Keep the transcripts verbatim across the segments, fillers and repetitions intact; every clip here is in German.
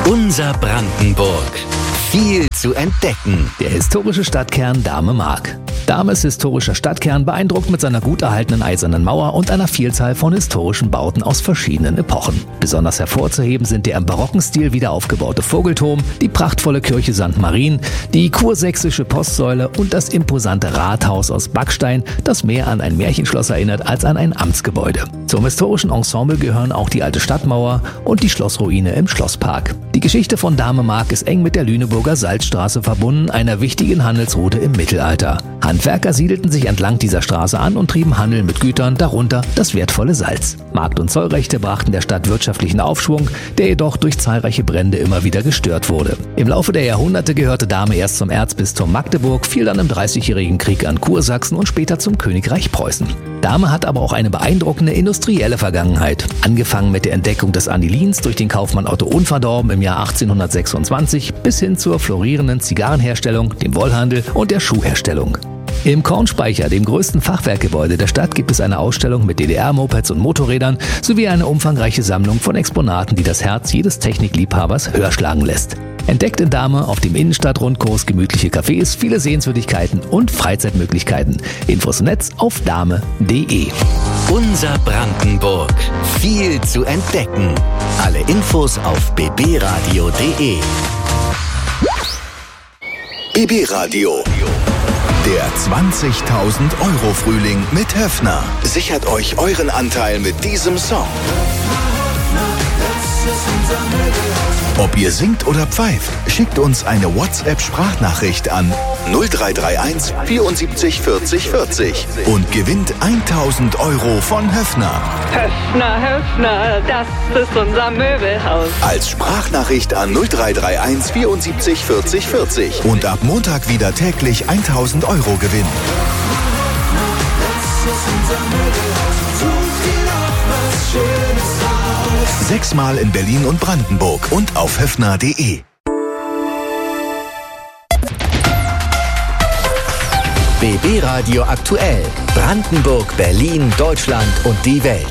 Unser Brandenburg. Viel zu entdecken. Der historische Stadtkern Dahme-Mark. Dahme ist historischer Stadtkern, beeindruckt mit seiner gut erhaltenen eisernen Mauer und einer Vielzahl von historischen Bauten aus verschiedenen Epochen. Besonders hervorzuheben sind der im barocken Stil wieder aufgebaute Vogelturm, die prachtvolle Kirche Sankt Marien, die kursächsische Postsäule und das imposante Rathaus aus Backstein, das mehr an ein Märchenschloss erinnert als an ein Amtsgebäude. Zum historischen Ensemble gehören auch die alte Stadtmauer und die Schlossruine im Schlosspark. Die Geschichte von Dahme-Mark ist eng mit der Lüneburger Salzstraße verbunden, einer wichtigen Handelsroute im Mittelalter. Handwerker siedelten sich entlang dieser Straße an und trieben Handel mit Gütern, darunter das wertvolle Salz. Markt- und Zollrechte brachten der Stadt wirtschaftlichen Aufschwung, der jedoch durch zahlreiche Brände immer wieder gestört wurde. Im Laufe der Jahrhunderte gehörte Dahme erst zum Erzbistum Magdeburg, fiel dann im Dreißigjährigen Krieg an Kursachsen und später zum Königreich Preußen. Dahme hat aber auch eine beeindruckende industrielle Vergangenheit. Angefangen mit der Entdeckung des Anilins durch den Kaufmann Otto Unverdorben im Jahr achtzehnhundertsechsundzwanzig bis hin zur florierenden Zigarrenherstellung, dem Wollhandel und der Schuhherstellung. Im Kornspeicher, dem größten Fachwerkgebäude der Stadt, gibt es eine Ausstellung mit D D R-Mopeds und Motorrädern sowie eine umfangreiche Sammlung von Exponaten, die das Herz jedes Technikliebhabers höher schlagen lässt. Entdeckt in Dahme auf dem Innenstadtrundkurs gemütliche Cafés, viele Sehenswürdigkeiten und Freizeitmöglichkeiten. Infos im Netz auf dahme punkt de. Unser Brandenburg. Viel zu entdecken. Alle Infos auf b b radio punkt de. B B Radio. Der zwanzigtausend Euro Frühling mit Höffner. Sichert euch euren Anteil mit diesem Song. Ob ihr singt oder pfeift, schickt uns eine WhatsApp-Sprachnachricht an null drei drei eins vierundsiebzig vierzig vierzig und gewinnt tausend Euro von Höffner. Höffner, Höffner, das ist unser Möbelhaus. Als Sprachnachricht an null drei drei eins vierundsiebzig vierzig vierzig und ab Montag wieder täglich tausend Euro gewinnen. Sechsmal in Berlin und Brandenburg und auf höffner punkt de. B B Radio aktuell. Brandenburg, Berlin, Deutschland und die Welt.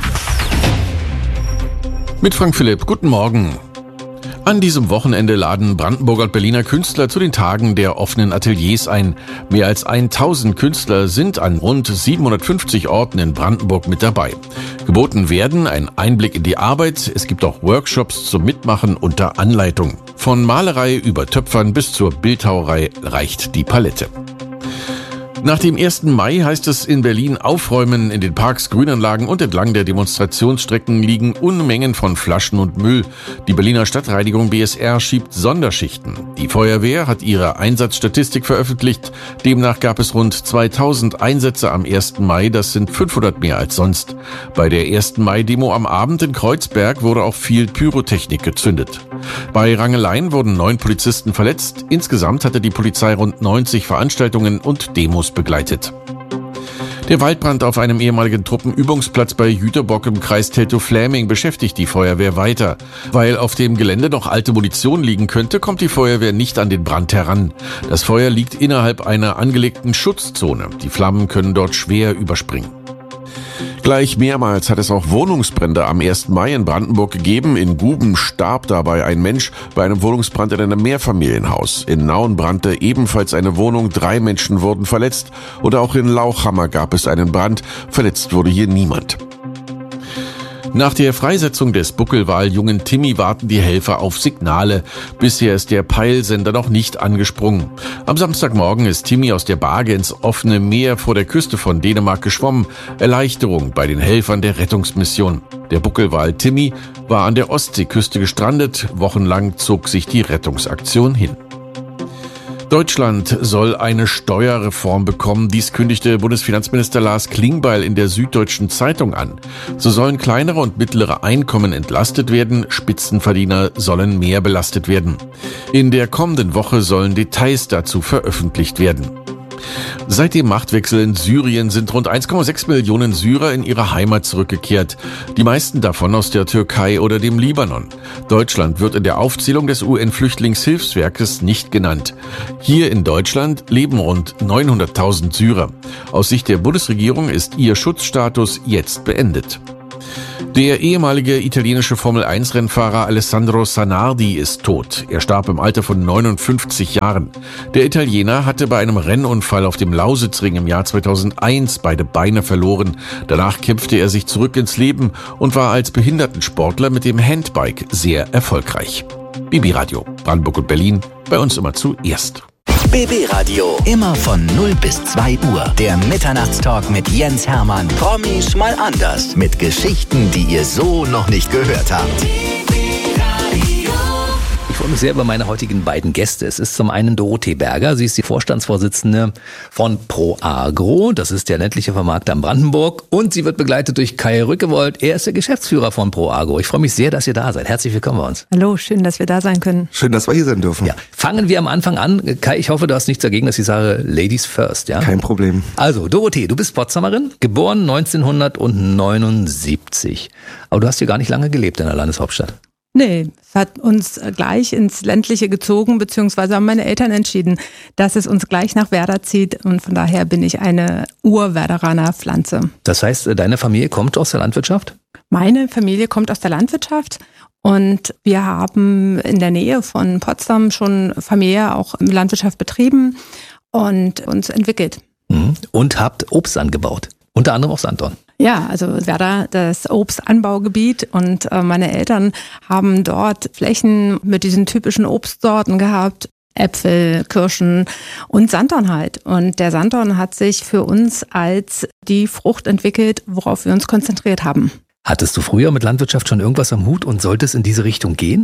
Mit Frank Philipp, guten Morgen. An diesem Wochenende laden Brandenburger und Berliner Künstler zu den Tagen der offenen Ateliers ein. Mehr als tausend Künstler sind an rund siebenhundertfünfzig Orten in Brandenburg mit dabei. Geboten werden ein Einblick in die Arbeit, es gibt auch Workshops zum Mitmachen unter Anleitung. Von Malerei über Töpfern bis zur Bildhauerei reicht die Palette. Nach dem ersten Mai heißt es in Berlin aufräumen. In den Parks, Grünanlagen und entlang der Demonstrationsstrecken liegen Unmengen von Flaschen und Müll. Die Berliner Stadtreinigung B S R schiebt Sonderschichten. Die Feuerwehr hat ihre Einsatzstatistik veröffentlicht. Demnach gab es rund zweitausend Einsätze am ersten Mai. Das sind fünfhundert mehr als sonst. Bei der ersten Mai-Demo am Abend in Kreuzberg wurde auch viel Pyrotechnik gezündet. Bei Rangeleien wurden neun Polizisten verletzt. Insgesamt hatte die Polizei rund neunzig Veranstaltungen und Demos begleitet. Der Waldbrand auf einem ehemaligen Truppenübungsplatz bei Jüterbock im Kreis Teltow-Fläming beschäftigt die Feuerwehr weiter. Weil auf dem Gelände noch alte Munition liegen könnte, kommt die Feuerwehr nicht an den Brand heran. Das Feuer liegt innerhalb einer angelegten Schutzzone. Die Flammen können dort schwer überspringen. Gleich mehrmals hat es auch Wohnungsbrände am ersten Mai in Brandenburg gegeben. In Guben starb dabei ein Mensch bei einem Wohnungsbrand in einem Mehrfamilienhaus. In Nauen brannte ebenfalls eine Wohnung, drei Menschen wurden verletzt. Und auch in Lauchhammer gab es einen Brand, verletzt wurde hier niemand. Nach der Freisetzung des Buckelwaljungen Timmy warten die Helfer auf Signale. Bisher ist der Peilsender noch nicht angesprungen. Am Samstagmorgen ist Timmy aus der Barge ins offene Meer vor der Küste von Dänemark geschwommen. Erleichterung bei den Helfern der Rettungsmission. Der Buckelwal Timmy war an der Ostseeküste gestrandet. Wochenlang zog sich die Rettungsaktion hin. Deutschland soll eine Steuerreform bekommen. Dies kündigte Bundesfinanzminister Lars Klingbeil in der Süddeutschen Zeitung an. So sollen kleinere und mittlere Einkommen entlastet werden, Spitzenverdiener sollen mehr belastet werden. In der kommenden Woche sollen Details dazu veröffentlicht werden. Seit dem Machtwechsel in Syrien sind rund eins Komma sechs Millionen Syrer in ihre Heimat zurückgekehrt. Die meisten davon aus der Türkei oder dem Libanon. Deutschland wird in der Aufzählung des U N-Flüchtlingshilfswerkes nicht genannt. Hier in Deutschland leben rund neunhunderttausend Syrer. Aus Sicht der Bundesregierung ist ihr Schutzstatus jetzt beendet. Der ehemalige italienische Formel eins Rennfahrer Alessandro Zanardi ist tot. Er starb im Alter von neunundfünfzig Jahren. Der Italiener hatte bei einem Rennunfall auf dem Lausitzring im Jahr zweitausendeins beide Beine verloren. Danach kämpfte er sich zurück ins Leben und war als Behindertensportler mit dem Handbike sehr erfolgreich. B B Radio, Brandenburg und Berlin, bei uns immer zuerst. B B Radio, immer von null bis zwei Uhr. Der Mitternachtstalk mit Jens Hermann. Promis mal anders. Mit Geschichten, die ihr so noch nicht gehört habt. Ich freue mich sehr über meine heutigen beiden Gäste. Es ist zum einen Dorothee Berger. Sie ist die Vorstandsvorsitzende von ProAgro. Das ist der ländliche Vermarkter in Brandenburg. Und sie wird begleitet durch Kai Rückewold. Er ist der Geschäftsführer von ProAgro. Ich freue mich sehr, dass ihr da seid. Herzlich willkommen bei uns. Hallo, schön, dass wir da sein können. Schön, dass wir hier sein dürfen. Ja, fangen wir am Anfang an. Kai, ich hoffe, du hast nichts dagegen, dass ich sage Ladies first. Ja? Kein Problem. Also, Dorothee, du bist Potsdamerin, geboren neunzehnhundertneunundsiebzig. Aber du hast hier gar nicht lange gelebt in der Landeshauptstadt. Nee, es hat uns gleich ins Ländliche gezogen, beziehungsweise haben meine Eltern entschieden, dass es uns gleich nach Werder zieht. Und von daher bin ich eine Ur-Werderaner Pflanze. Das heißt, deine Familie kommt aus der Landwirtschaft? Meine Familie kommt aus der Landwirtschaft. Und wir haben in der Nähe von Potsdam schon familiär auch Landwirtschaft betrieben und uns entwickelt. Und habt Obst angebaut, unter anderem auch Sanddorn. Ja, also Werder, das Obstanbaugebiet, und meine Eltern haben dort Flächen mit diesen typischen Obstsorten gehabt. Äpfel, Kirschen und Sanddorn halt. Und der Sanddorn hat sich für uns als die Frucht entwickelt, worauf wir uns konzentriert haben. Hattest du früher mit Landwirtschaft schon irgendwas am Hut und sollte es in diese Richtung gehen?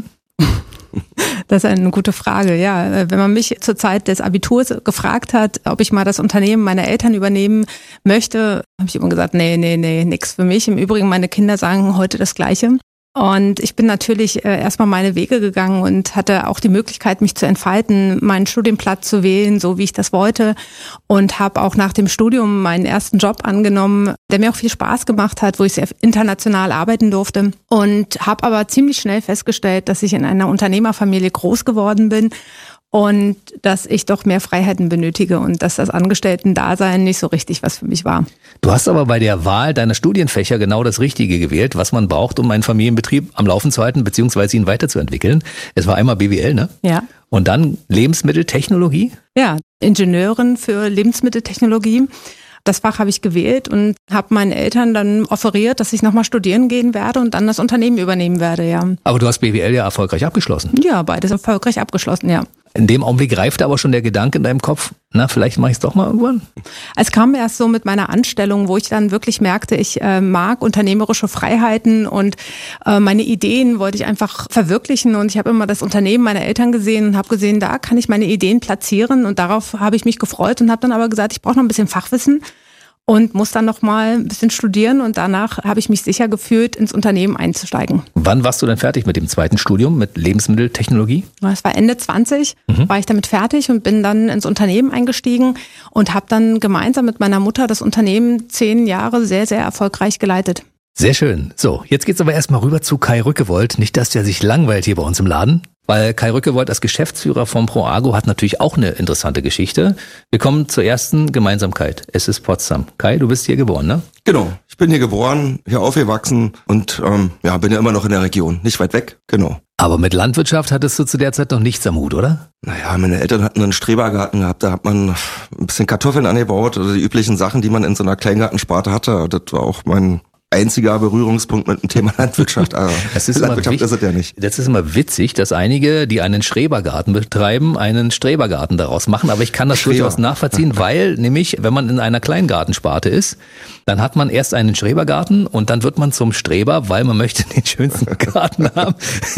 Das ist eine gute Frage, ja. Wenn man mich zur Zeit des Abiturs gefragt hat, ob ich mal das Unternehmen meiner Eltern übernehmen möchte, habe ich immer gesagt, nee, nee, nee, nix für mich. Im Übrigen, meine Kinder sagen heute das Gleiche. Und ich bin natürlich erstmal meine Wege gegangen und hatte auch die Möglichkeit, mich zu entfalten, meinen Studienplatz zu wählen, so wie ich das wollte. Und habe auch nach dem Studium meinen ersten Job angenommen, der mir auch viel Spaß gemacht hat, wo ich sehr international arbeiten durfte. Und habe aber ziemlich schnell festgestellt, dass ich in einer Unternehmerfamilie groß geworden bin und dass ich doch mehr Freiheiten benötige und dass das Angestellten-Dasein nicht so richtig was für mich war. Du hast aber bei der Wahl deiner Studienfächer genau das Richtige gewählt, was man braucht, um einen Familienbetrieb am Laufen zu halten bzw. ihn weiterzuentwickeln. Es war einmal B W L, ne? Ja. Und dann Lebensmitteltechnologie? Ja, Ingenieurin für Lebensmitteltechnologie. Das Fach habe ich gewählt und habe meinen Eltern dann offeriert, dass ich nochmal studieren gehen werde und dann das Unternehmen übernehmen werde, ja. Aber du hast B W L ja erfolgreich abgeschlossen. Ja, beides erfolgreich abgeschlossen, ja. In dem Augenblick reifte aber schon der Gedanke in deinem Kopf, na, vielleicht mache ich es doch mal irgendwann? Es kam erst so mit meiner Anstellung, wo ich dann wirklich merkte, ich äh, mag unternehmerische Freiheiten und äh, meine Ideen wollte ich einfach verwirklichen. Und ich habe immer das Unternehmen meiner Eltern gesehen und habe gesehen, da kann ich meine Ideen platzieren. Und darauf habe ich mich gefreut und habe dann aber gesagt, ich brauche noch ein bisschen Fachwissen. Und muss dann noch mal ein bisschen studieren und danach habe ich mich sicher gefühlt, ins Unternehmen einzusteigen. Wann warst du denn fertig mit dem zweiten Studium, mit Lebensmitteltechnologie? Das war Ende zwanzig, mhm. war ich damit fertig und bin dann ins Unternehmen eingestiegen und habe dann gemeinsam mit meiner Mutter das Unternehmen zehn Jahre sehr, sehr erfolgreich geleitet. Sehr schön. So, jetzt geht's aber erstmal rüber zu Kai Rückewold. Nicht, dass der sich langweilt hier bei uns im Laden. Weil Kai Rückewold als Geschäftsführer von ProAgro hat natürlich auch eine interessante Geschichte. Wir kommen zur ersten Gemeinsamkeit. Es ist Potsdam. Kai, du bist hier geboren, ne? Genau. Ich bin hier geboren, hier aufgewachsen und ähm, ja, bin ja immer noch in der Region. Nicht weit weg, genau. Aber mit Landwirtschaft hattest du zu der Zeit noch nichts am Hut, oder? Naja, meine Eltern hatten einen Strebergarten gehabt. Da hat man ein bisschen Kartoffeln angebaut, also die üblichen Sachen, die man in so einer Kleingartensparte hatte. Das war auch mein einziger Berührungspunkt mit dem Thema Landwirtschaft. Also das ist Landwirtschaft immer, ist es ja nicht. Das ist immer witzig, dass einige, die einen Strebergarten betreiben, einen Strebergarten daraus machen. Aber ich kann das Streber. durchaus nachvollziehen, weil nämlich, wenn man in einer Kleingartensparte ist, dann hat man erst einen Strebergarten und dann wird man zum Streber, weil man möchte den schönsten Garten haben.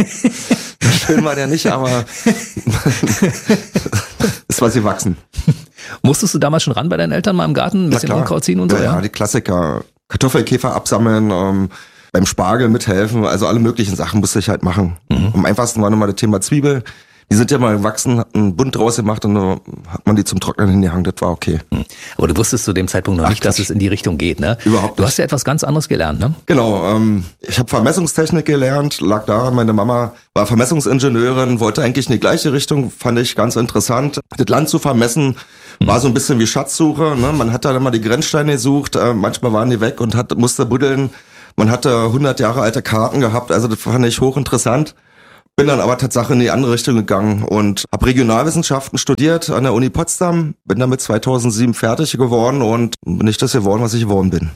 Schön war der nicht, aber es war sie wachsen. Musstest du damals schon ran bei deinen Eltern mal im Garten ein bisschen Unkraut ziehen und so? Ja, ja, die Klassiker. Kartoffelkäfer absammeln, ähm, beim Spargel mithelfen, also alle möglichen Sachen musste ich halt machen. Mhm. Am einfachsten war nochmal das Thema Zwiebel. Die sind ja mal gewachsen, hat einen Bund draus gemacht und dann hat man die zum Trocknen hingehangen, das war okay. Aber du wusstest zu dem Zeitpunkt noch Ach, nicht, dass es in die Richtung geht, ne? Überhaupt nicht. Du hast ja etwas ganz anderes gelernt, ne? Genau, ähm, ich habe Vermessungstechnik gelernt, lag daran, meine Mama war Vermessungsingenieurin, wollte eigentlich in die gleiche Richtung, fand ich ganz interessant. Das Land zu vermessen war so ein bisschen wie Schatzsuche, ne? Man hat dann immer die Grenzsteine gesucht, äh, manchmal waren die weg und hat musste buddeln. Man hatte hundert Jahre alte Karten gehabt, also das fand ich hochinteressant. Bin dann aber tatsächlich in die andere Richtung gegangen und habe Regionalwissenschaften studiert an der Uni Potsdam, bin damit zweitausendsieben fertig geworden und bin ich das geworden, was ich geworden bin.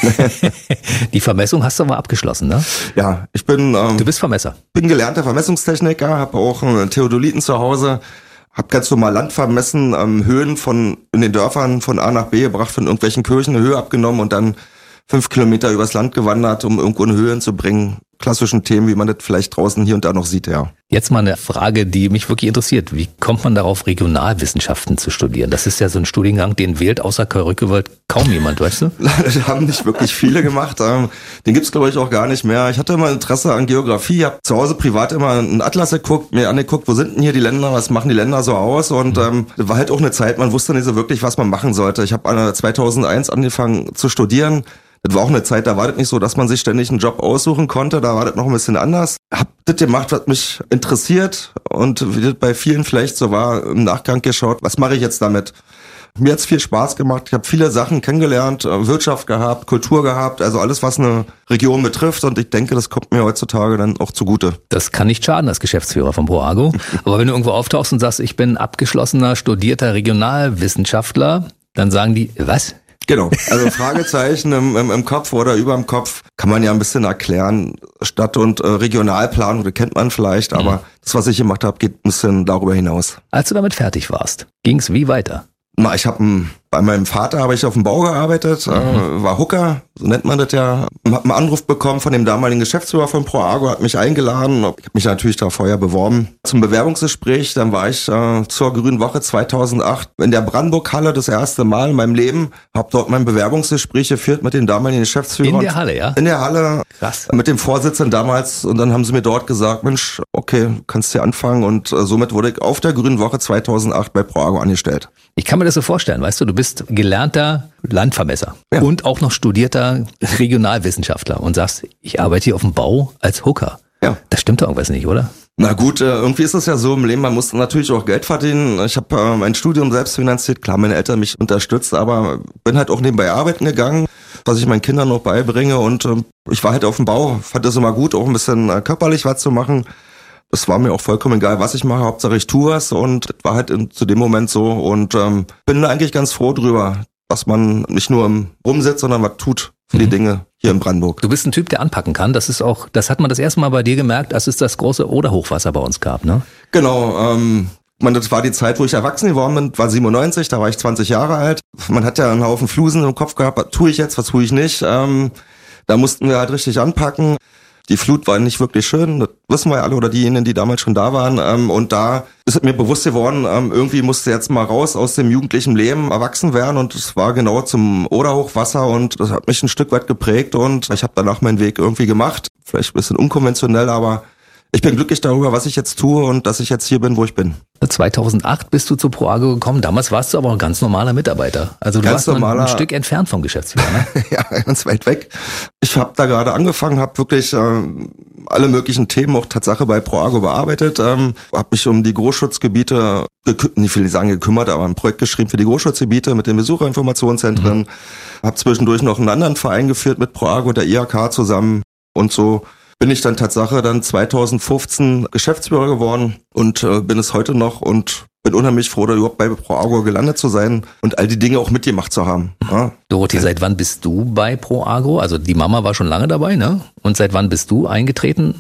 Die Vermessung hast du aber abgeschlossen, ne? Ja, ich bin... Ähm, du bist Vermesser. Bin gelernter Vermessungstechniker, habe auch einen Theodoliten zu Hause, habe ganz normal Land vermessen, ähm, Höhen von in den Dörfern von A nach B gebracht, von irgendwelchen Kirchen eine Höhe abgenommen und dann fünf Kilometer übers Land gewandert, um irgendwo eine Höhe hinzubringen. Klassischen Themen, wie man das vielleicht draußen hier und da noch sieht, ja. Jetzt mal eine Frage, die mich wirklich interessiert. Wie kommt man darauf, Regionalwissenschaften zu studieren? Das ist ja so ein Studiengang, den wählt außer Karl Rückewald kaum jemand, weißt du? Das haben nicht wirklich viele gemacht. Den gibt's glaube ich auch gar nicht mehr. Ich hatte immer Interesse an Geografie, habe zu Hause privat immer einen Atlas geguckt, mir angeguckt, wo sind denn hier die Länder, was machen die Länder so aus? Und ähm, das war halt auch eine Zeit, man wusste nicht so wirklich, was man machen sollte. Ich habe zweitausendeins angefangen zu studieren. Das war auch eine Zeit, da war das nicht so, dass man sich ständig einen Job aussuchen konnte, da war das noch ein bisschen anders. Hab das gemacht, was mich interessiert und wie das bei vielen vielleicht so war, im Nachgang geschaut, was mache ich jetzt damit? Mir hat's viel Spaß gemacht, ich habe viele Sachen kennengelernt, Wirtschaft gehabt, Kultur gehabt, also alles, was eine Region betrifft und ich denke, das kommt mir heutzutage dann auch zugute. Das kann nicht schaden als Geschäftsführer von ProAgro, aber wenn du irgendwo auftauchst und sagst, ich bin abgeschlossener, studierter Regionalwissenschaftler, dann sagen die, was? Genau, also Fragezeichen im, im, im Kopf oder über dem Kopf kann man ja ein bisschen erklären. Stadt- und äh, Regionalplanung, das kennt man vielleicht, aber mhm. das, was ich gemacht habe, geht ein bisschen darüber hinaus. Als du damit fertig warst, ging's wie weiter? Na, ich habe bei meinem Vater habe ich auf dem Bau gearbeitet, mhm. äh, war Hooker, so nennt man das ja. Hab einen Anruf bekommen von dem damaligen Geschäftsführer von ProAgro, hat mich eingeladen. Ich habe mich natürlich da vorher beworben zum Bewerbungsgespräch. Dann war ich äh, zur Grünen Woche zweitausendacht in der Brandenburg-Halle das erste Mal in meinem Leben. Habe dort mein Bewerbungsgespräch geführt mit den damaligen Geschäftsführern. In der Halle, ja? In der Halle. Krass. Mit dem Vorsitzenden damals. Und dann haben sie mir dort gesagt, Mensch, okay, kannst hier anfangen. Und äh, somit wurde ich auf der Grünen Woche zweitausendacht bei ProAgro angestellt. Ich kann mir das so vorstellen, weißt du, du bist gelernter Landvermesser ja. und auch noch studierter Regionalwissenschaftler und sagst, ich arbeite hier auf dem Bau als Hooker. Ja. Das stimmt doch irgendwas nicht, oder? Na gut, irgendwie ist es ja so im Leben, man muss natürlich auch Geld verdienen. Ich habe äh, mein Studium selbst finanziert, klar, meine Eltern mich unterstützt, aber bin halt auch nebenbei arbeiten gegangen, was ich meinen Kindern noch beibringe und äh, ich war halt auf dem Bau, fand es immer gut, auch ein bisschen äh, körperlich was zu machen. Es war mir auch vollkommen egal, was ich mache, Hauptsache ich tue was und es war halt in, zu dem Moment so und ähm, bin da eigentlich ganz froh drüber, dass man nicht nur im rumsitzt, sondern was tut für die Dinge hier in Brandenburg. Du bist ein Typ, der anpacken kann. Das ist auch, das hat man das erste Mal bei dir gemerkt, als es das große Oder-Hochwasser bei uns gab, ne? Genau, ähm, man, das war die Zeit, wo ich erwachsen geworden bin, war siebenundneunzig, da war ich zwanzig Jahre alt. Man hat ja einen Haufen Flusen im Kopf gehabt, was tue ich jetzt, was tue ich nicht. Ähm, da mussten wir halt richtig anpacken. Die Flut war nicht wirklich schön, das wissen wir ja alle, oder diejenigen, die damals schon da waren. Ähm, und da ist es mir bewusst geworden, ähm, irgendwie musste jetzt mal raus aus dem jugendlichen Leben, erwachsen werden. Und es war genau zum Oder-Hochwasser und das hat mich ein Stück weit geprägt. Und ich habe danach meinen Weg irgendwie gemacht, vielleicht ein bisschen unkonventionell, aber ich bin glücklich darüber, was ich jetzt tue und dass ich jetzt hier bin, wo ich bin. zweitausendacht bist du zu ProAgro gekommen. Damals warst du aber ein ganz normaler Mitarbeiter. Also du ganz warst normaler, ein Stück entfernt vom Geschäftsführer, ne? Ja, ganz weit weg. Ich habe da gerade angefangen, habe wirklich äh, alle möglichen Themen auch Tatsache bei ProAgro bearbeitet. Ähm, habe mich um die Großschutzgebiete, nicht will ich sagen gekümmert, aber ein Projekt geschrieben für die Großschutzgebiete mit den Besucherinformationszentren. Mhm. Habe zwischendurch noch einen anderen Verein geführt mit ProAgro, der I H K zusammen und so. Bin ich dann Tatsache dann zweitausendfünfzehn Geschäftsführer geworden und äh, bin es heute noch und bin unheimlich froh, da überhaupt bei ProAgro gelandet zu sein und all die Dinge auch mitgemacht zu haben. Ja. Dorothee, seit wann bist du bei ProAgro? Also die Mama war schon lange dabei, ne? Und seit wann bist du eingetreten?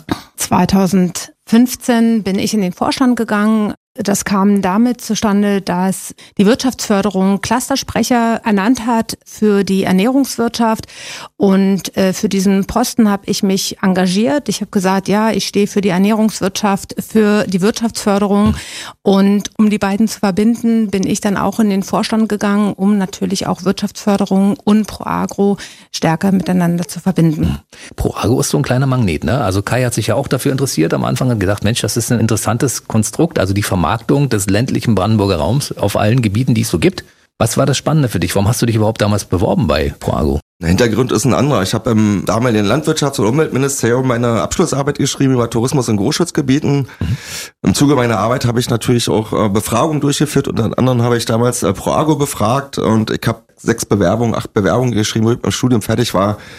zweitausendfünfzehn bin ich in den Vorstand gegangen. Das kam damit zustande, dass die Wirtschaftsförderung Clustersprecher ernannt hat für die Ernährungswirtschaft und äh, für diesen Posten habe ich mich engagiert. Ich habe gesagt, ja, ich stehe für die Ernährungswirtschaft, für die Wirtschaftsförderung und um die beiden zu verbinden, bin ich dann auch in den Vorstand gegangen, um natürlich auch Wirtschaftsförderung und ProAgro stärker miteinander zu verbinden. ProAgro ist so ein kleiner Magnet, ne? Also Kai hat sich ja auch dafür interessiert. Am Anfang hat gedacht, Mensch, das ist ein interessantes Konstrukt, also die Vermarktung des ländlichen Brandenburger Raums auf allen Gebieten, die es so gibt. Was war das Spannende für dich? Warum hast du dich überhaupt damals beworben bei ProAgro? Der Hintergrund ist ein anderer. Ich habe im damaligen Landwirtschafts- und Umweltministerium meine Abschlussarbeit geschrieben über Tourismus in Großschutzgebieten. Mhm. Im Zuge meiner Arbeit habe ich natürlich auch äh, Befragungen durchgeführt. Unter anderem habe ich damals äh, ProAgro befragt und ich habe sechs Bewerbungen, acht Bewerbungen geschrieben, wo ich mit dem Studium fertig war.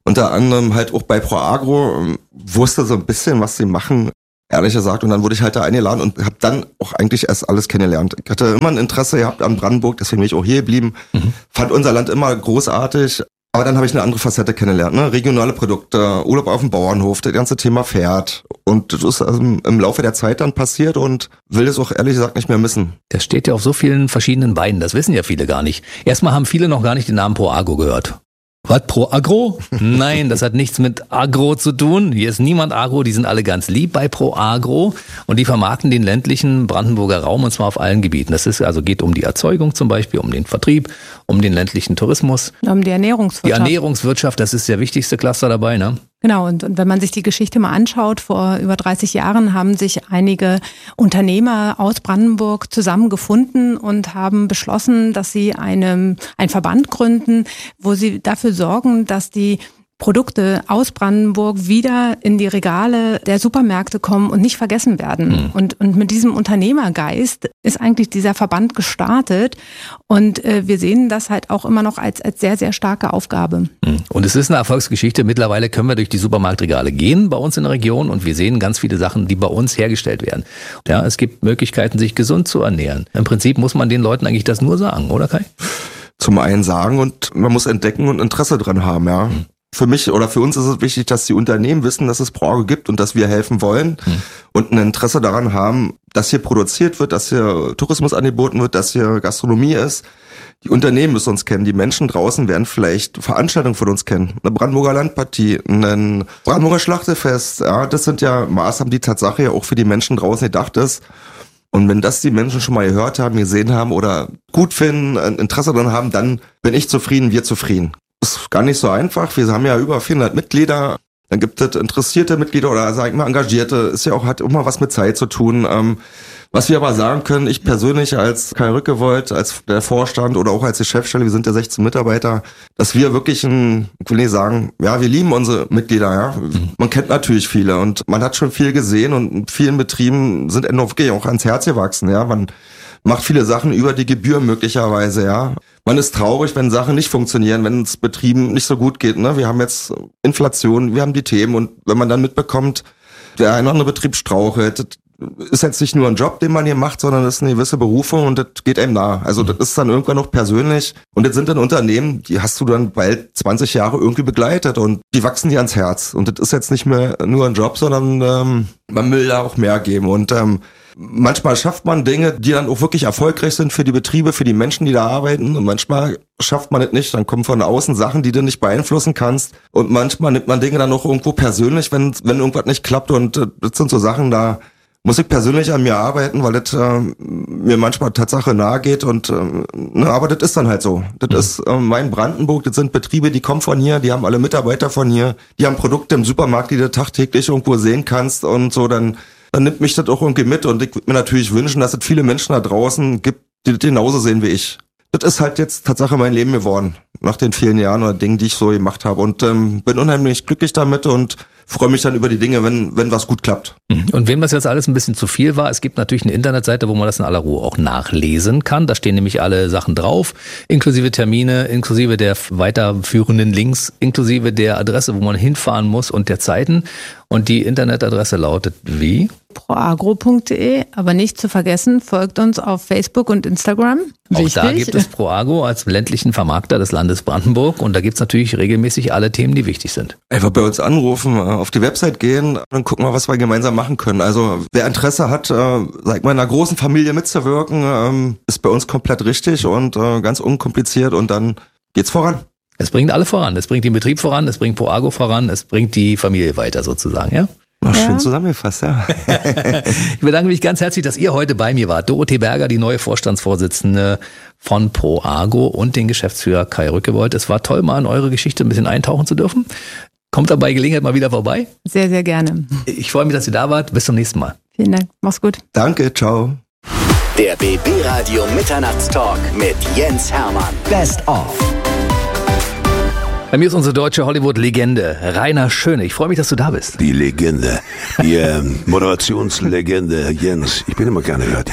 unter anderem halt auch bei ProAgro, wusste so ein bisschen, was sie machen, ehrlich gesagt. Und dann wurde ich halt da eingeladen und habe dann auch eigentlich erst alles kennengelernt. Ich hatte immer ein Interesse gehabt an Brandenburg, deswegen bin ich auch hier geblieben. Mhm. Fand unser Land immer großartig. Aber dann habe ich eine andere Facette kennengelernt, ne? Regionale Produkte, Urlaub auf dem Bauernhof, das ganze Thema Pferd. Und das ist also im Laufe der Zeit dann passiert und will es auch ehrlich gesagt nicht mehr missen. Das steht ja auf so vielen verschiedenen Beinen, das wissen ja viele gar nicht. Erstmal haben viele noch gar nicht den Namen ProAgro gehört. Was, ProAgro? Nein, das hat nichts mit Agro zu tun. Hier ist niemand Agro, die sind alle ganz lieb bei ProAgro und die vermarkten den ländlichen Brandenburger Raum und zwar auf allen Gebieten. Das ist also geht um die Erzeugung zum Beispiel, um den Vertrieb, um den ländlichen Tourismus. Um die Ernährungswirtschaft. Die Ernährungswirtschaft, das ist der wichtigste Cluster dabei, ne? Genau, und, und wenn man sich die Geschichte mal anschaut, vor über dreißig Jahren haben sich einige Unternehmer aus Brandenburg zusammengefunden und haben beschlossen, dass sie eine, einen Verband gründen, wo sie dafür sorgen, dass die Produkte aus Brandenburg wieder in die Regale der Supermärkte kommen und nicht vergessen werden. Mhm. Und, und mit diesem Unternehmergeist ist eigentlich dieser Verband gestartet. Und äh, wir sehen das halt auch immer noch als, als sehr, sehr starke Aufgabe. Mhm. Und es ist eine Erfolgsgeschichte. Mittlerweile können wir durch die Supermarktregale gehen bei uns in der Region und wir sehen ganz viele Sachen, die bei uns hergestellt werden. Ja, es gibt Möglichkeiten, sich gesund zu ernähren. Im Prinzip muss man den Leuten eigentlich das nur sagen, oder Kai? Zum einen sagen und man muss entdecken und Interesse dran haben, ja. Mhm. Für mich oder für uns ist es wichtig, dass die Unternehmen wissen, dass es ProAgro gibt und dass wir helfen wollen hm. und ein Interesse daran haben, dass hier produziert wird, dass hier Tourismus angeboten wird, dass hier Gastronomie ist. Die Unternehmen müssen uns kennen, die Menschen draußen werden vielleicht Veranstaltungen von uns kennen. Eine Brandenburger Landpartie, ein Brandenburger Schlachtefest, ja, das sind ja Maßnahmen, die Tatsache ja auch für die Menschen draußen gedacht ist. Und wenn das die Menschen schon mal gehört haben, gesehen haben oder gut finden, ein Interesse daran haben, dann bin ich zufrieden, wir zufrieden. Ist gar nicht so einfach. Wir haben ja über vierhundert Mitglieder. Dann gibt es interessierte Mitglieder oder sag ich mal Engagierte. Ist ja auch, hat immer was mit Zeit zu tun. Ähm, was wir aber sagen können, ich persönlich als Kai Rückewold, als der Vorstand oder auch als die Chefstelle, wir sind ja sechzehn Mitarbeiter, dass wir wirklich ein, ich will nicht sagen, ja, wir lieben unsere Mitglieder, ja. Man kennt natürlich viele und man hat schon viel gesehen und in vielen Betrieben sind wirklich auch ans Herz gewachsen, ja. Man macht viele Sachen über die Gebühr möglicherweise, ja. Man ist traurig, wenn Sachen nicht funktionieren, wenn es Betrieben nicht so gut geht, ne. Wir haben jetzt Inflation, wir haben die Themen und wenn man dann mitbekommt, der ein oder andere Betrieb strauchelt, ist jetzt nicht nur ein Job, den man hier macht, sondern das ist eine gewisse Berufung und das geht einem nah. Also das ist dann irgendwann noch persönlich und das sind dann Unternehmen, die hast du dann bald zwanzig Jahre irgendwie begleitet und die wachsen dir ans Herz und das ist jetzt nicht mehr nur ein Job, sondern ähm, man will da auch mehr geben und ähm, manchmal schafft man Dinge, die dann auch wirklich erfolgreich sind für die Betriebe, für die Menschen, die da arbeiten und manchmal schafft man es nicht. Dann kommen von außen Sachen, die du nicht beeinflussen kannst und manchmal nimmt man Dinge dann auch irgendwo persönlich, wenn wenn irgendwas nicht klappt und äh, das sind so Sachen, da muss ich persönlich an mir arbeiten, weil das äh, mir manchmal Tatsache nahe geht und äh, ne, aber das ist dann halt so. Das mhm. ist äh, mein Brandenburg, das sind Betriebe, die kommen von hier, die haben alle Mitarbeiter von hier, die haben Produkte im Supermarkt, die du tagtäglich irgendwo sehen kannst und so, dann dann nimmt mich das auch irgendwie mit und ich würde mir natürlich wünschen, dass es viele Menschen da draußen gibt, die das genauso sehen wie ich. Das ist halt jetzt Tatsache mein Leben geworden, nach den vielen Jahren oder Dingen, die ich so gemacht habe und ähm, bin unheimlich glücklich damit und freue mich dann über die Dinge, wenn wenn was gut klappt. Und wem das jetzt alles ein bisschen zu viel war, es gibt natürlich eine Internetseite, wo man das in aller Ruhe auch nachlesen kann. Da stehen nämlich alle Sachen drauf, inklusive Termine, inklusive der weiterführenden Links, inklusive der Adresse, wo man hinfahren muss und der Zeiten. Und die Internetadresse lautet wie? proagro punkt de, aber nicht zu vergessen, folgt uns auf Facebook und Instagram. Auch Wichtig. Da gibt es ProAgro als ländlichen Vermarkter des Landes Brandenburg und da gibt's natürlich regelmäßig alle Themen, die wichtig sind. Einfach bei uns anrufen, auf die Website gehen und gucken wir, was wir gemeinsam machen können. Also wer Interesse hat, äh, sag mal, in einer großen Familie mitzuwirken, ähm, ist bei uns komplett richtig und äh, ganz unkompliziert und dann geht's voran. Es bringt alle voran. Es bringt den Betrieb voran, es bringt ProAgro voran, es bringt die Familie weiter sozusagen, ja? Ach, schön ja. Zusammengefasst, ja. Ich bedanke mich ganz herzlich, dass ihr heute bei mir wart. Dorothee Berger, die neue Vorstandsvorsitzende von ProAgro und den Geschäftsführer Kai Rückewold. Es war toll, mal in eure Geschichte ein bisschen eintauchen zu dürfen. Kommt dabei Gelegenheit mal wieder vorbei. Sehr, sehr gerne. Ich freue mich, dass ihr da wart. Bis zum nächsten Mal. Vielen Dank. Mach's gut. Danke, ciao. Der B B Radio Mitternachtstalk mit Jens Hermann. Best of. Bei mir ist unsere deutsche Hollywood-Legende, Rainer Schöne. Ich freue mich, dass du da bist. Die Legende, die äh, Moderationslegende Jens. Ich bin immer gerne gehört.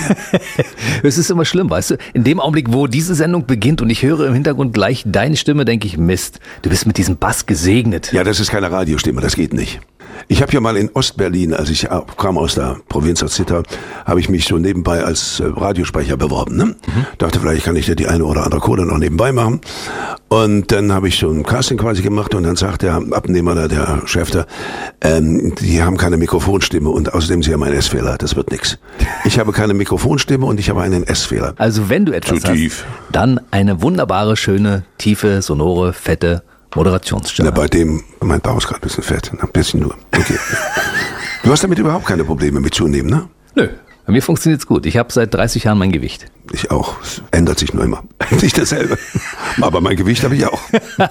Es ist immer schlimm, weißt du? In dem Augenblick, wo diese Sendung beginnt und ich höre im Hintergrund gleich deine Stimme, denke ich, Mist, du bist mit diesem Bass gesegnet. Ja, das ist keine Radiostimme, das geht nicht. Ich habe ja mal in Ostberlin, als ich kam aus der Provinz aus Zittau, habe ich mich so nebenbei als Radiosprecher beworben. Ne? Mhm. Dachte, vielleicht kann ich da die eine oder andere Kohle noch nebenbei machen. Und dann habe ich so ein Casting quasi gemacht und dann sagt der Abnehmer, da, der Chef da, ähm, die haben keine Mikrofonstimme und außerdem sie haben einen S-Fehler, das wird nix. Ich habe keine Mikrofonstimme und ich habe einen S-Fehler. Also wenn du etwas Zu hast, tief. dann eine wunderbare, schöne, tiefe, sonore, fette Moderationsstimme. Na, bei dem, mein Bauch ist gerade ein bisschen fett, ein bisschen nur. Okay. Du hast damit überhaupt keine Probleme mit zunehmen, ne? Nö, bei mir funktioniert's gut. Ich habe seit dreißig Jahren mein Gewicht. Ich auch. Es ändert sich nur immer. Nicht dasselbe. Aber mein Gewicht habe ich auch.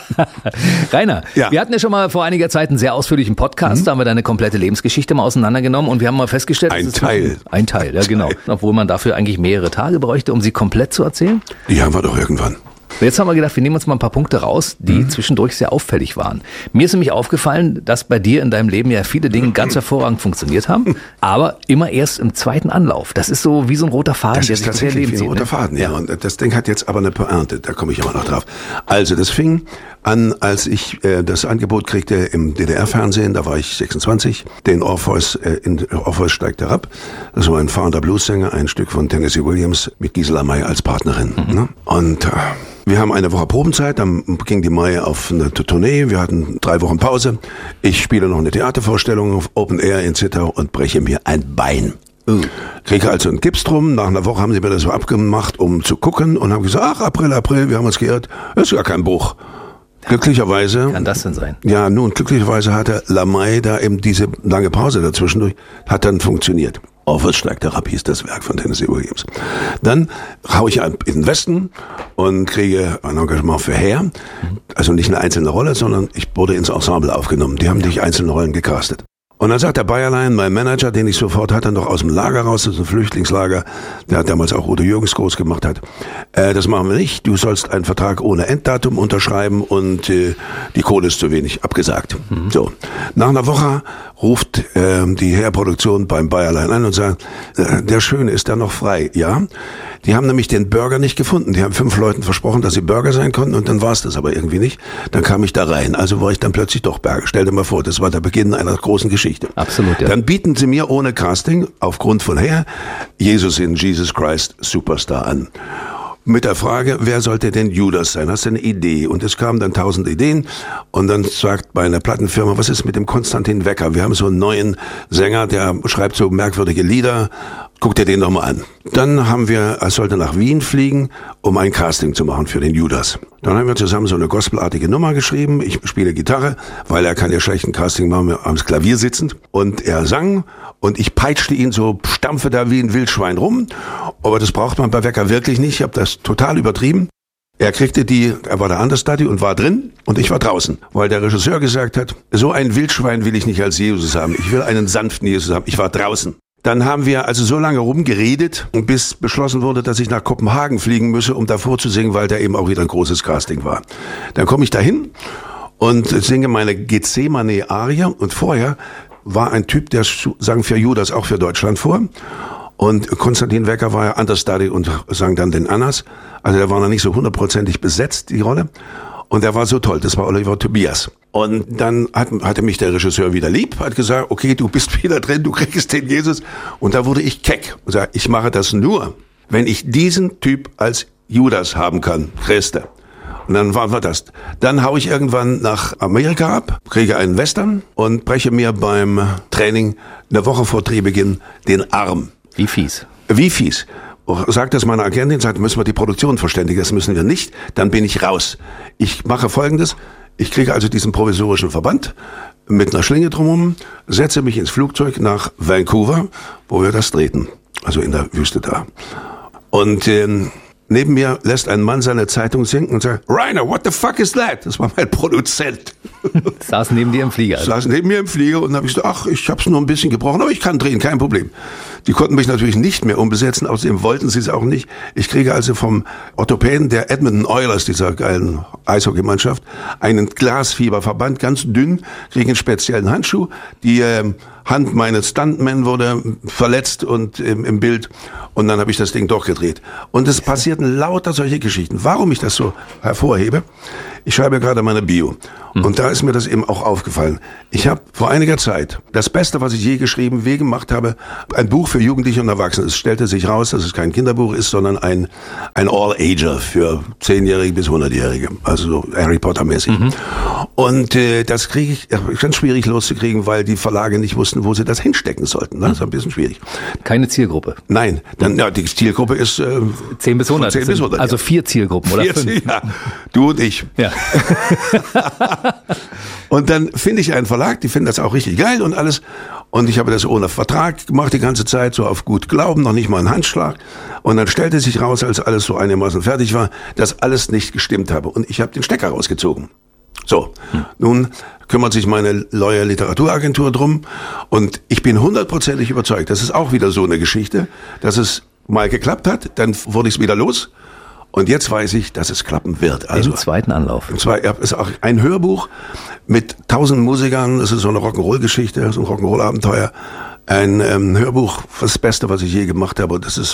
Rainer, ja. Wir hatten ja schon mal vor einiger Zeit einen sehr ausführlichen Podcast, mhm. da haben wir deine komplette Lebensgeschichte mal auseinandergenommen und wir haben mal festgestellt, ein dass Teil. Es ein Teil, ja genau. Teil. Obwohl man dafür eigentlich mehrere Tage bräuchte, um sie komplett zu erzählen. Die haben wir doch irgendwann. Jetzt haben wir gedacht, wir nehmen uns mal ein paar Punkte raus, die mhm. zwischendurch sehr auffällig waren. Mir ist nämlich aufgefallen, dass bei dir in deinem Leben ja viele Dinge ganz hervorragend funktioniert haben, aber immer erst im zweiten Anlauf. Das ist so wie so ein roter Faden, das der ist sich tatsächlich Leben wie ein zieht, roter ne? Faden, ja. Und das Ding hat jetzt aber eine Pointe, da komme ich immer noch drauf. Also das fing an, als ich äh, das Angebot kriegte im D D R-Fernsehen, da war ich sechsundzwanzig, den Orpheus, äh, in Orpheus steigt herab. Das war ein fahrender Bluessänger, ein Stück von Tennessee Williams mit Gisela May als Partnerin. Mhm. Ne? Und äh, wir haben eine Woche Probenzeit, dann ging die Mai auf eine Tournee, wir hatten drei Wochen Pause. Ich spiele noch eine Theatervorstellung auf Open Air in Zittau und breche mir ein Bein. Uh. Kriege also einen Gips drum, nach einer Woche haben sie mir das so abgemacht, um zu gucken und haben gesagt, ach, April, April, wir haben uns geirrt, das ist gar kein Bruch. Glücklicherweise. Kann das denn sein? Ja, nun, glücklicherweise hatte Lamay da eben diese lange Pause dazwischendurch, hat dann funktioniert. Orpheus steigt herab hieß das Werk von Tennessee Williams. Dann hau ich in den Westen und kriege ein Engagement für Hair. Also nicht eine einzelne Rolle, sondern ich wurde ins Ensemble aufgenommen. Die haben dich einzelne Rollen gecastet. Und dann sagt der Bayerlein, mein Manager, den ich sofort hatte, noch aus dem Lager raus, das ist ein Flüchtlingslager, der hat damals auch Udo Jürgens groß gemacht hat, äh, das machen wir nicht, du sollst einen Vertrag ohne Enddatum unterschreiben und äh, die Kohle ist zu wenig, abgesagt. Mhm. So, nach einer Woche ruft äh, die Hair-Produktion beim Bayerlein an und sagt, äh, der Schöne ist da noch frei, ja? Die haben nämlich den Burger nicht gefunden. Die haben fünf Leuten versprochen, dass sie Burger sein konnten und dann war es das aber irgendwie nicht. Dann kam ich da rein. Also war ich dann plötzlich doch Burger. Stell dir mal vor, das war der Beginn einer großen Geschichte. Absolut, ja. Dann bieten sie mir ohne Casting, aufgrund von Hair, Jesus in Jesus Christ Superstar an. Mit der Frage, wer sollte denn Judas sein? Hast du eine Idee? Und es kamen dann tausend Ideen. Und dann sagt meine Plattenfirma, was ist mit dem Konstantin Wecker? Wir haben so einen neuen Sänger, der schreibt so merkwürdige Lieder. Guck dir den doch mal an. Dann haben wir, er sollte nach Wien fliegen, um ein Casting zu machen für den Judas. Dann haben wir zusammen so eine gospelartige Nummer geschrieben. Ich spiele Gitarre, weil er kann ja schlecht ein Casting machen, am Klavier sitzend. Und er sang und ich peitschte ihn so, stampfe da wie ein Wildschwein rum. Aber das braucht man bei Wecker wirklich nicht. Ich habe das total übertrieben. Er kriegte die, er war der Understudy und war drin und ich war draußen, weil der Regisseur gesagt hat, so ein Wildschwein will ich nicht als Jesus haben. Ich will einen sanften Jesus haben. Ich war draußen. Dann haben wir also so lange rumgeredet, bis beschlossen wurde, dass ich nach Kopenhagen fliegen müsse, um davor zu singen, weil da eben auch wieder ein großes Casting war. Dann komme ich dahin und singe meine Gethsemane-Arie und vorher war ein Typ, der sang für Judas, auch für Deutschland vor. Und Konstantin Wecker war ja Understudy und sang dann den Annas. Also der war noch nicht so hundertprozentig besetzt, die Rolle. Und der war so toll, das war Oliver Tobias. Und dann hat, hatte mich der Regisseur wieder lieb, hat gesagt, okay, du bist wieder drin, du kriegst den Jesus. Und da wurde ich keck und sagte, ich mache das nur, wenn ich diesen Typ als Judas haben kann, Christe. Und dann waren wir das. Dann hau ich irgendwann nach Amerika ab, kriege einen Western und breche mir beim Training eine Woche vor Drehbeginn den Arm. Wie fies? Wie fies. Sagt das meine Agentin, sagt, müssen wir die Produktion verständigen, das müssen wir nicht, dann bin ich raus. Ich mache Folgendes, ich kriege also diesen provisorischen Verband mit einer Schlinge drumherum, setze mich ins Flugzeug nach Vancouver, wo wir das drehten, also in der Wüste da. Und ähm, neben mir lässt ein Mann seine Zeitung sinken und sagt, Rainer, what the fuck is that? Das war mein Produzent. Saß neben dir im Flieger. Saß neben mir im Flieger und habe ich gesagt, ach, ich hab's nur ein bisschen gebrochen, aber ich kann drehen, kein Problem. Die konnten mich natürlich nicht mehr umbesetzen, außerdem wollten sie es auch nicht. Ich kriege also vom Orthopäden der Edmonton Oilers, dieser geilen Eishockeymannschaft, einen Glasfieberverband, ganz dünn, kriege einen speziellen Handschuh. Die äh, Hand meines Stuntmen wurde verletzt und im, im Bild und dann habe ich das Ding durchgedreht. Und es passierten lauter solche Geschichten. Warum ich das so hervorhebe? Ich schreibe gerade meine Bio hm. und da ist mir das eben auch aufgefallen. Ich habe vor einiger Zeit das Beste, was ich je geschrieben, je gemacht habe, ein Buch für Jugendliche und Erwachsene. Es stellte sich raus, dass es kein Kinderbuch ist, sondern ein ein All-Ager für zehnjährige bis hundertjährige, also so Harry Potter mäßig. Mhm. Und äh, das kriege ich ganz schwierig loszukriegen, weil die Verlage nicht wussten, wo sie das hinstecken sollten. Ne? Das ist ein bisschen schwierig. Keine Zielgruppe? Nein, dann, ja, die Zielgruppe ist äh, zehn bis hundert. zehn bis hundert, also ja. vier Zielgruppen, oder vier, fünf? Ja, du und ich. Ja. Und dann finde ich einen Verlag, die finden das auch richtig geil und alles. Und ich habe das ohne Vertrag gemacht die ganze Zeit, so auf gut Glauben, noch nicht mal einen Handschlag. Und dann stellte sich raus, als alles so einigermaßen fertig war, dass alles nicht gestimmt habe. Und ich habe den Stecker rausgezogen. So, hm. Nun kümmert sich meine neue Literaturagentur drum. Und ich bin hundertprozentig überzeugt, das ist auch wieder so eine Geschichte, dass es mal geklappt hat, dann wurde ich es wieder los. Und jetzt weiß ich, dass es klappen wird. Also im zweiten Anlauf. Im zweiten, ja, ist auch ein Hörbuch mit tausend Musikern. Das ist so eine Rock'n'Roll-Geschichte, so ein Rock'n'Roll-Abenteuer. Ein ähm, Hörbuch, das Beste, was ich je gemacht habe. Und das ist,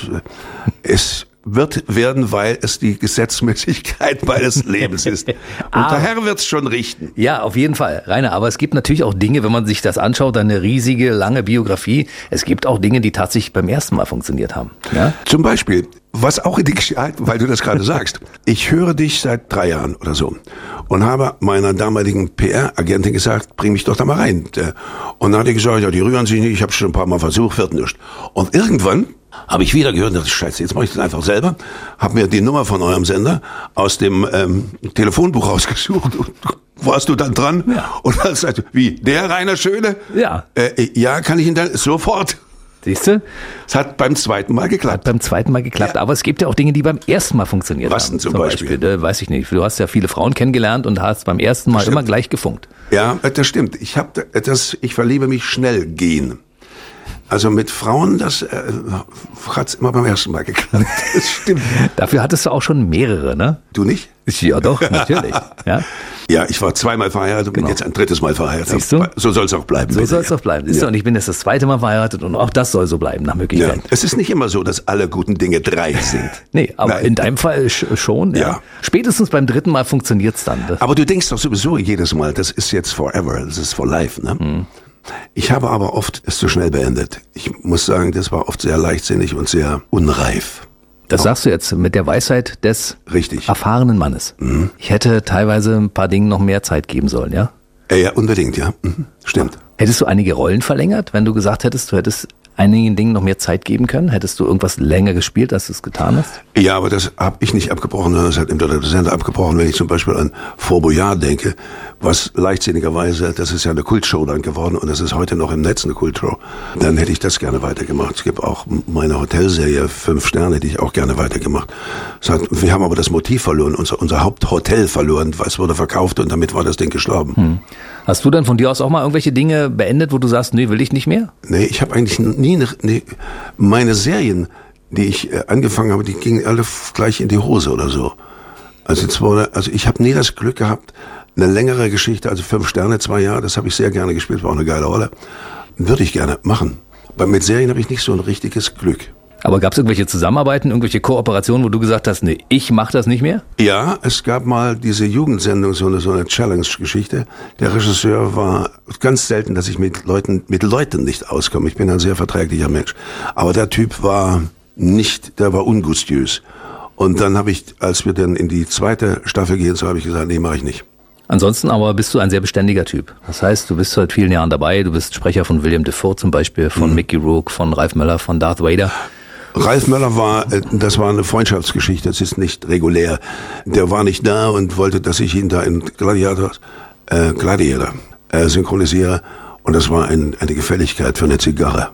es wird werden, weil es die Gesetzmäßigkeit meines Lebens ist. Und ah, der Herr wird's schon richten. Ja, auf jeden Fall, Rainer. Aber es gibt natürlich auch Dinge, wenn man sich das anschaut, eine riesige, lange Biografie. Es gibt auch Dinge, die tatsächlich beim ersten Mal funktioniert haben. Ja? Zum Beispiel, was auch in die Geschichte, weil du das gerade sagst. Ich höre dich seit drei Jahren oder so und habe meiner damaligen P R-Agentin gesagt, bring mich doch da mal rein. Und dann hat die gesagt, ja, die rühren sich nicht, ich habe schon ein paar Mal versucht, wird nichts. Und irgendwann habe ich wieder gehört, das ist scheiße, jetzt mache ich das einfach selber, habe mir die Nummer von eurem Sender aus dem ähm, Telefonbuch rausgesucht und warst du dann dran? Ja. Und dann sagst du, wie, der Rainer Schöne? Ja. Äh, ja, kann ich ihn dann sofort. Siehst du? Es hat beim zweiten Mal geklappt. Hat beim zweiten Mal geklappt, ja. Aber es gibt ja auch Dinge, die beim ersten Mal funktioniert Was haben. denn zum, zum Beispiel? Beispiel? Äh, weiß ich nicht. Du hast ja viele Frauen kennengelernt und hast beim ersten Mal immer gleich gefunkt. Ja, das stimmt. Ich habe das, ich verliebe mich schnell gehen. Also mit Frauen, das äh, hat's immer beim ersten Mal geklappt. Das stimmt. Dafür hattest du auch schon mehrere, ne? Du nicht? Ja, doch, natürlich. Ja, ja, ich war zweimal verheiratet und genau. bin jetzt ein drittes Mal verheiratet. Siehst du? So soll es auch bleiben. So soll es auch bleiben. Siehst du? Und ich bin jetzt das zweite Mal verheiratet und auch das soll so bleiben, nach Möglichkeit. Ja. Es ist nicht immer so, dass alle guten Dinge drei sind. Nee, aber Nein. in deinem Fall schon. Ja. ja. Spätestens beim dritten Mal funktioniert's dann. Aber du denkst doch sowieso jedes Mal, das ist jetzt forever, das ist for life, ne? Mhm. Ich habe aber oft es zu schnell beendet. Ich muss sagen, das war oft sehr leichtsinnig und sehr unreif. Das sagst du jetzt mit der Weisheit des Richtig. erfahrenen Mannes. Mhm. Ich hätte teilweise ein paar Dingen noch mehr Zeit geben sollen, ja? Ja, unbedingt, ja. Mhm. Stimmt. Hättest du einige Rollen verlängert, wenn du gesagt hättest, du hättest einigen Dingen noch mehr Zeit geben können? Hättest du irgendwas länger gespielt, als du es getan hast? Ja, aber das habe ich nicht abgebrochen, sondern das hat im der Sender abgebrochen. Wenn ich zum Beispiel an Fort Boyard denke, was leichtsinnigerweise, das ist ja eine Kultshow dann geworden und das ist heute noch im Netz eine Kultshow, dann hätte ich das gerne weitergemacht. Es gibt auch meine Hotelserie Fünf Sterne, die ich auch gerne weitergemacht. Hat, wir haben aber das Motiv verloren, unser, unser Haupthotel verloren, was wurde verkauft und damit war das Ding gestorben. Hm. Hast du dann von dir aus auch mal irgendwelche Dinge beendet, wo du sagst, nee, will ich nicht mehr? Nee, ich habe eigentlich nie, ne, nee, meine Serien, die ich äh, angefangen habe, die gingen alle gleich in die Hose oder so. Also jetzt wurde, also ich habe nie das Glück gehabt, eine längere Geschichte, also Fünf Sterne, zwei Jahre, das habe ich sehr gerne gespielt, war auch eine geile Rolle. Würde ich gerne machen. Aber mit Serien habe ich nicht so ein richtiges Glück. Aber gab es irgendwelche Zusammenarbeiten, irgendwelche Kooperationen, wo du gesagt hast, nee, ich mache das nicht mehr? Ja, es gab mal diese Jugendsendung, so eine, so eine Challenge-Geschichte. Der Regisseur war ganz selten, dass ich mit Leuten, mit Leuten nicht auskomme. Ich bin ein sehr verträglicher Mensch. Aber der Typ war nicht, der war ungustiös. Und dann habe ich, als wir dann in die zweite Staffel gehen, so habe ich gesagt, nee, mache ich nicht. Ansonsten aber bist du ein sehr beständiger Typ. Das heißt, du bist seit vielen Jahren dabei. Du bist Sprecher von William Dafoe zum Beispiel, von mhm. Mickey Rourke, von Ralph Möller, von Darth Vader. Ralph Möller war, das war eine Freundschaftsgeschichte, das ist nicht regulär. Der war nicht da und wollte, dass ich ihn da in Gladiator, äh, Gladiator äh, synchronisiere. Und das war ein, eine Gefälligkeit für eine Zigarre.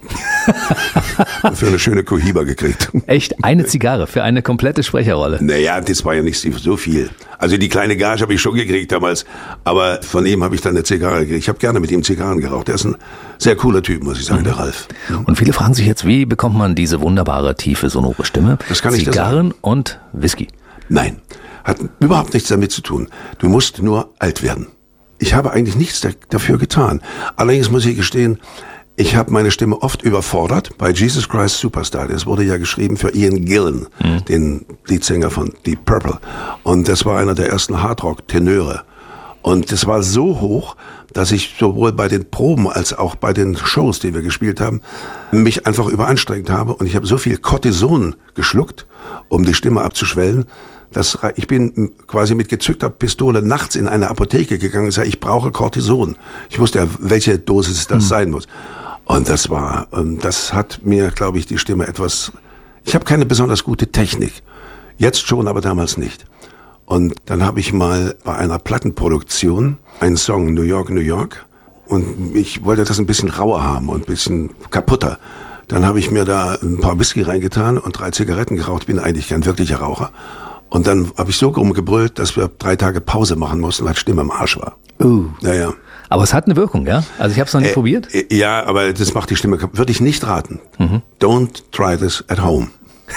Für eine schöne Cohiba gekriegt. Echt? Eine Zigarre für eine komplette Sprecherrolle? Naja, das war ja nicht so viel. Also die kleine Gage habe ich schon gekriegt damals, aber von ihm habe ich dann eine Zigarre gekriegt. Ich habe gerne mit ihm Zigarren geraucht. Er ist ein sehr cooler Typ, muss ich sagen, mhm. der Ralf. Und viele fragen sich jetzt, wie bekommt man diese wunderbare, tiefe, sonore Stimme? Das kann ich Zigarren und Whisky. Nein, hat überhaupt nichts damit zu tun. Du musst nur alt werden. Ich habe eigentlich nichts dafür getan. Allerdings muss ich gestehen, ich habe meine Stimme oft überfordert bei Jesus Christ Superstar. Das wurde ja geschrieben für Ian Gillan, mhm. den Leadsänger von Deep Purple. Und das war einer der ersten Hardrock-Tenöre. Und das war so hoch, dass ich sowohl bei den Proben als auch bei den Shows, die wir gespielt haben, mich einfach überanstrengt habe. Und ich habe so viel Cortison geschluckt, um die Stimme abzuschwellen, dass ich bin quasi mit gezückter Pistole nachts in eine Apotheke gegangen und gesagt, ich brauche Cortison. Ich wusste ja, welche Dosis das mhm. sein muss. Und das war, das hat mir, glaube ich, die Stimme etwas, ich habe keine besonders gute Technik. Jetzt schon, aber damals nicht. Und dann habe ich mal bei einer Plattenproduktion einen Song New York, New York. Und ich wollte das ein bisschen rauer haben und ein bisschen kaputter. Dann habe ich mir da ein paar Whisky reingetan und drei Zigaretten geraucht. Ich bin eigentlich kein wirklicher Raucher. Und dann habe ich so rumgebrüllt, dass wir drei Tage Pause machen mussten, weil die Stimme im Arsch war. Uh. Naja. Aber es hat eine Wirkung, ja? Also ich habe es noch nicht äh, probiert. Äh, ja, aber das macht die Stimme kaputt. Würde ich nicht raten. Mhm. Don't try this at home.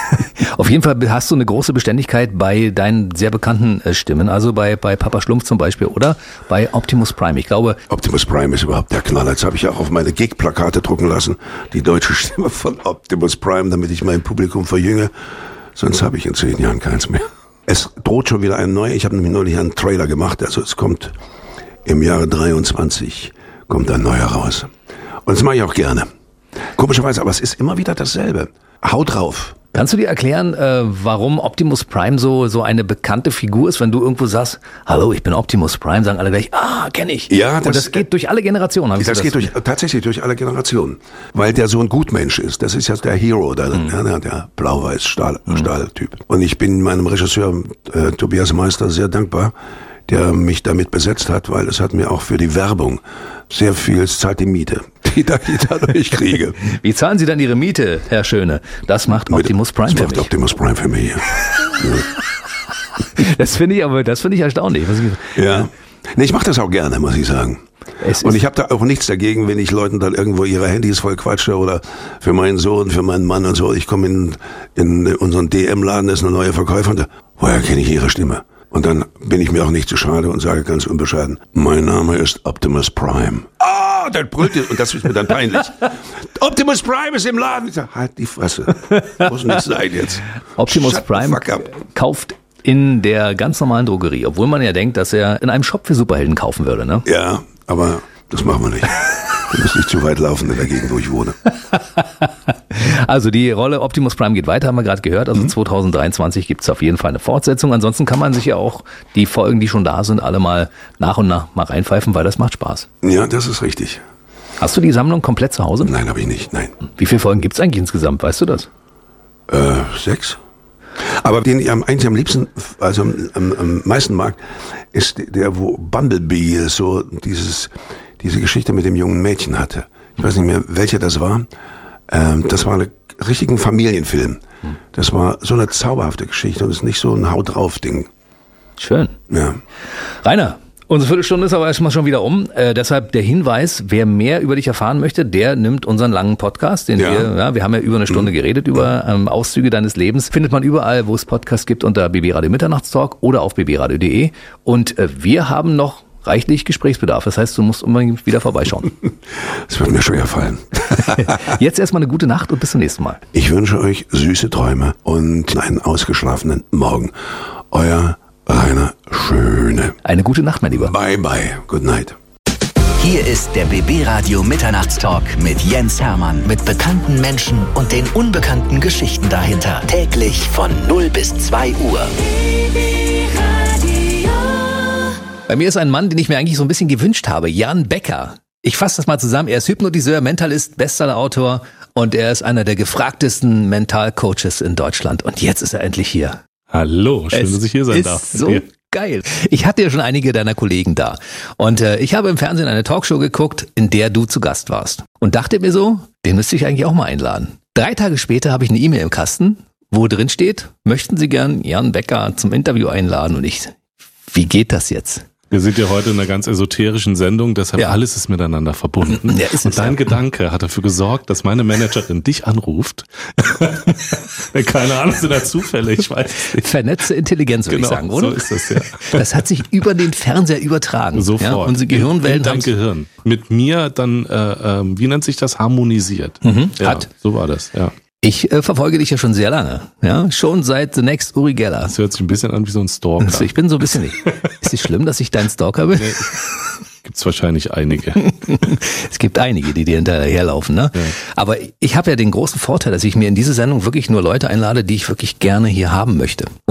Auf jeden Fall hast du eine große Beständigkeit bei deinen sehr bekannten äh, Stimmen, also bei bei Papa Schlumpf zum Beispiel oder bei Optimus Prime. Ich glaube, Optimus Prime ist überhaupt der Knaller. Jetzt habe ich auch auf meine Gig-Plakate drucken lassen, die deutsche Stimme von Optimus Prime, damit ich mein Publikum verjünge. Sonst habe ich in zehn Jahren keins mehr. Es droht schon wieder ein neuer. Ich habe nämlich neulich einen Trailer gemacht. Also es kommt im Jahre dreiundzwanzig kommt ein neuer raus. Und das mache ich auch gerne. Komischerweise, aber es ist immer wieder dasselbe. Hau drauf. Kannst du dir erklären, äh, warum Optimus Prime so so eine bekannte Figur ist? Wenn du irgendwo sagst, hallo, ich bin Optimus Prime, sagen alle gleich, ah, kenne ich. Ja, das, und das geht durch alle Generationen. Das, das geht durch, tatsächlich durch alle Generationen, weil der so ein Gutmensch ist. Das ist ja der Hero, der, mhm. der, der Blau-Weiß-Stahl-Typ. Mhm. Und ich bin meinem Regisseur äh, Tobias Meister sehr dankbar, der mich damit besetzt hat, weil es hat mir auch für die Werbung sehr viel, es zahlt die Miete, die, da, die dadurch kriege. Wie zahlen Sie dann Ihre Miete, Herr Schöne? Das macht Optimus Prime das für macht mich. Optimus Prime für mich. Ja. Das finde ich aber, das finde ich erstaunlich. Ja, nee, ich mache das auch gerne, muss ich sagen. Es und ich habe da auch nichts dagegen, wenn ich Leuten dann irgendwo ihre Handys voll quatsche oder für meinen Sohn, für meinen Mann und so. Ich komme in, in unseren D M-Laden, da ist eine neue Verkäuferin, da, woher kenne ich Ihre Stimme? Und dann bin ich mir auch nicht zu schade und sage ganz unbescheiden, mein Name ist Optimus Prime. Ah, dann brüllt ihr, und das ist mir dann peinlich. Optimus Prime ist im Laden. Ich sage, halt die Fresse. Muss nicht sein jetzt. Optimus Shut Prime kauft in der ganz normalen Drogerie, obwohl man ja denkt, dass er in einem Shop für Superhelden kaufen würde, ne? Ja, aber das machen wir nicht. Du musst nicht zu weit laufen in der Gegend, wo ich wohne. Also die Rolle Optimus Prime geht weiter, haben wir gerade gehört. Also mhm. zwanzig dreiundzwanzig gibt es auf jeden Fall eine Fortsetzung. Ansonsten kann man sich ja auch die Folgen, die schon da sind, alle mal nach und nach mal reinpfeifen, weil das macht Spaß. Ja, das ist richtig. Hast du die Sammlung komplett zu Hause? Nein, habe ich nicht, nein. Wie viele Folgen gibt es eigentlich insgesamt, weißt du das? Äh, sechs. Aber den ich am, eigentlich am liebsten, also am, am, am meisten mag, ist der, wo Bumblebee so dieses... diese Geschichte mit dem jungen Mädchen hatte. Ich weiß nicht mehr, welche das war. Ähm, das war ein richtigen Familienfilm. Das war so eine zauberhafte Geschichte und ist nicht so ein Haut-drauf-Ding. Schön. Ja. Rainer, unsere Viertelstunde ist aber erstmal schon wieder um. Äh, deshalb der Hinweis, wer mehr über dich erfahren möchte, der nimmt unseren langen Podcast, den ja. wir, ja, wir haben ja über eine Stunde mhm. geredet, über ähm, Auszüge deines Lebens. Findet man überall, wo es Podcasts gibt, unter B B Radio Mitternachtstalk oder auf b b radio punkt de. Und äh, wir haben noch reichlich Gesprächsbedarf. Das heißt, du musst unbedingt wieder vorbeischauen. Das wird mir schwer fallen. Jetzt erstmal eine gute Nacht und bis zum nächsten Mal. Ich wünsche euch süße Träume und einen ausgeschlafenen Morgen. Euer Rainer Schöne. Eine gute Nacht, mein Lieber. Bye, bye. Good night. Hier ist der B B Radio Mitternachtstalk mit Jens Hermann. Mit bekannten Menschen und den unbekannten Geschichten dahinter. Täglich von null bis zwei Uhr. Bei mir ist ein Mann, den ich mir eigentlich so ein bisschen gewünscht habe, Jan Becker. Ich fasse das mal zusammen. Er ist Hypnotiseur, Mentalist, Bestsellerautor und er ist einer der gefragtesten Mentalcoaches in Deutschland. Und jetzt ist er endlich hier. Hallo, schön, es dass ich hier sein ist darf. So geil. Ich hatte ja schon einige deiner Kollegen da. Und äh, ich habe im Fernsehen eine Talkshow geguckt, in der du zu Gast warst. Und dachte mir so, Den müsste ich eigentlich auch mal einladen. Drei Tage später habe ich eine E-Mail im Kasten, wo drin steht, möchten Sie gern Jan Becker zum Interview einladen? Und ich, wie geht das jetzt? Wir sind ja heute in einer ganz esoterischen Sendung, deshalb Ja. alles ist miteinander verbunden. Ja, ist und es, dein ja. Gedanke hat dafür gesorgt, dass meine Managerin dich anruft. Keine Ahnung, sind da Zufälle, ich weiß nicht. Vernetzte Intelligenz, würde Genau, ich sagen, oder? so ist das, ja. Das hat sich über den Fernseher übertragen. Sofort. Ja, unsere in, Gehirnwellen in dein haben Gehirn. Mit mir dann, äh, ähm, wie nennt sich das, harmonisiert. Mhm, ja, hat. So war das, ja. Ich äh, verfolge dich ja schon sehr lange. Ja, schon seit The Next Uri Geller. Das hört sich ein bisschen an wie so ein Stalker. Also ich bin so ein bisschen nicht. Ist es schlimm, dass ich dein Stalker bin? Nee, gibt's wahrscheinlich einige. Es gibt einige, die dir hinterherlaufen, ne? Ja. Aber ich habe ja den großen Vorteil, dass ich mir in diese Sendung wirklich nur Leute einlade, die ich wirklich gerne hier haben möchte.